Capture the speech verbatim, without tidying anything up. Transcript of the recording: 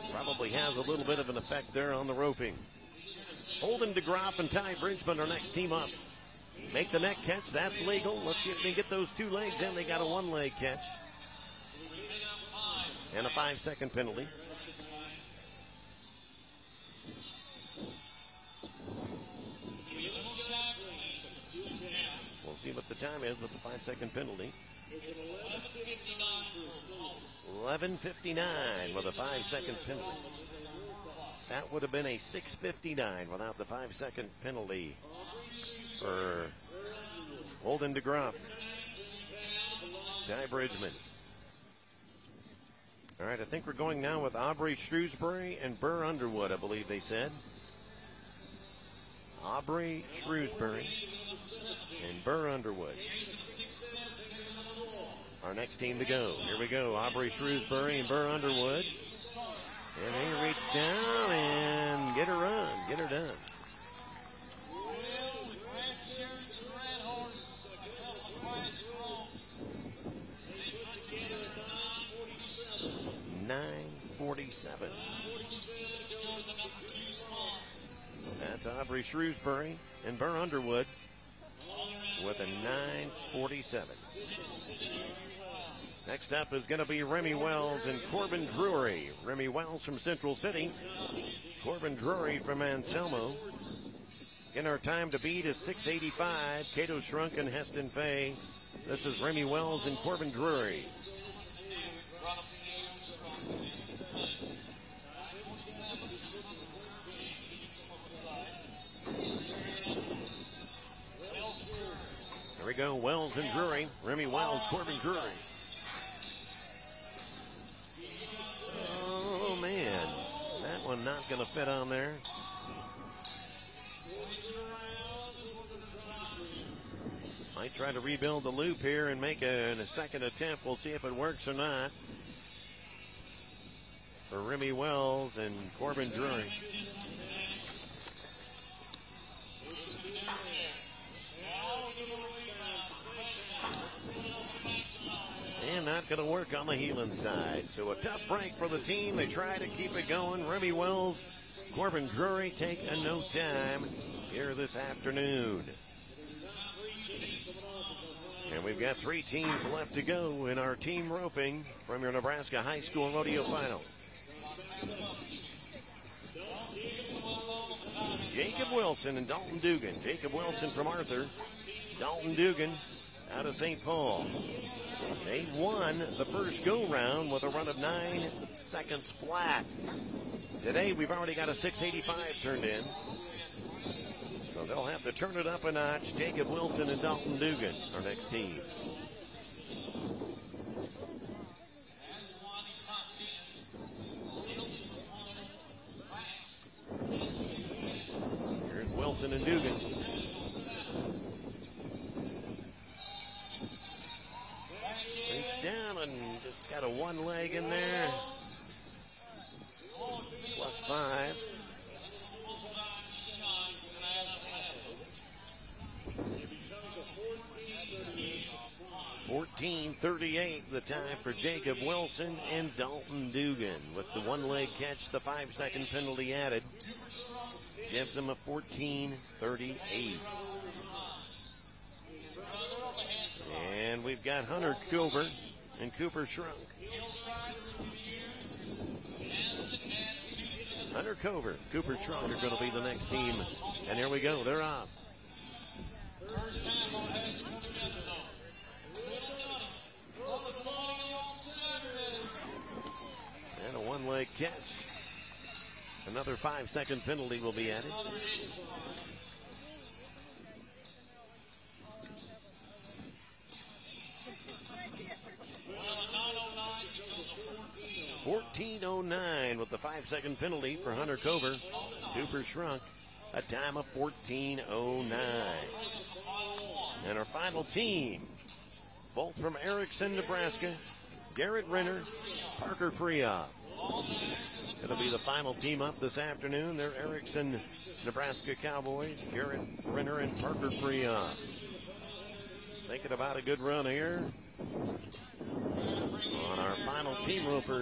Probably has a little bit of an effect there on the roping. Holden DeGroff and Ty Bridgman are next team up. Make the neck catch. That's legal. Let's see if they can get those two legs in. They got a one-leg catch. And a five-second penalty. We'll see what the time is with the five-second penalty. eleven fifty-nine with a five-second penalty. That would have been a six fifty-nine without the five-second penalty for Holden DeGroff. Ty Bridgman. All right, I think we're going now with Aubrey Shrewsbury and Burr Underwood, I believe they said. Aubrey Shrewsbury and Burr Underwood. Our next team to go. Here we go. Aubrey Shrewsbury and Burr Underwood. And they reach down and get her run. Get her done. nine forty-seven. That's Aubrey Shrewsbury and Burr Underwood with a nine forty-seven. Next up is going to be Remy Wells and Corbin Drury. Remy Wells from Central City. Corbin Drury from Anselmo. Again, our time to beat is six eighty-five. Cato Shrunk and Heston Fay. This is Remy Wells and Corbin Drury. There we go, Wells and Drury. Remy Wells, Corbin Drury. Oh, man. That one not going to fit on there. Might try to rebuild the loop here and make a, a second attempt. We'll see if it works or not. For Remy Wells and Corbin Drury. And not going to work on the Heelan side. So a tough break for the team. They try to keep it going. Remy Wells, Corbin Drury take a no time here this afternoon. And we've got three teams left to go in our team roping from your Nebraska High School Rodeo Final. Jacob Wilson and Dalton Dugan. Jacob Wilson from Arthur. Dalton Dugan out of Saint Paul. They won the first go-round with a run of nine seconds flat. Today, we've already got a six eighty-five turned in. So they'll have to turn it up a notch. Jacob Wilson and Dalton Dugan, our next team. Here's Wilson and Dugan. Reach down and just got a one leg in there. Plus five. fourteen thirty-eight the time for Jacob Wilson and Dalton Dugan. With the one leg catch, the five second penalty added, gives them a fourteen thirty-eight. And we've got Hunter Cooper and Cooper Shrunk. Hunter Cooper, Cooper Shrunk are going to be the next team. And here we go, they're off. And a one leg catch. Another five second penalty will be added. fourteen oh nine with the five second penalty for Hunter Cooper. Cooper Shrunk, a time of fourteen oh nine. And our final team, both from Erickson, Nebraska, Garrett Renner, Parker Freoff. It'll be the final team up this afternoon. They're Erickson, Nebraska Cowboys, Garrett Renner and Parker Freoff. Thinking about a good run here on our final team roper.